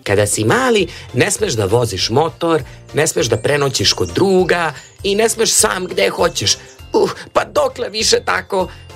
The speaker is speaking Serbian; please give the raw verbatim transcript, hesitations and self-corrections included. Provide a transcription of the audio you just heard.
Kada si mali, ne smeš da voziš motor, ne smeš da prenoćiš kod druga i ne smeš sam gde hoćeš. Uh, pa dokle više tako?